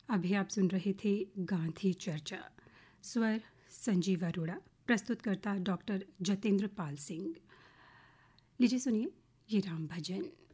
अभी आप सुन रहे थे गांधी चर्चा। स्वर संजीव अरोड़ा, प्रस्तुतकर्ता डॉक्टर जतेंद्र पाल सिंह। लीजिए सुनिए ये राम भजन।